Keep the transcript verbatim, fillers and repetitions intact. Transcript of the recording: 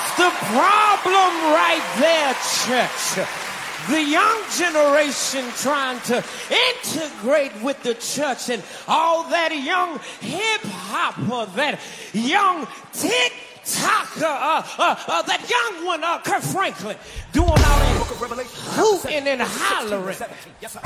That's the problem right there, church. The young generation trying to integrate with the church and all that young hip-hopper, that young tick-tocker, uh, uh, uh, that young one, uh, Kirk Franklin, doing all that hooting and hollering.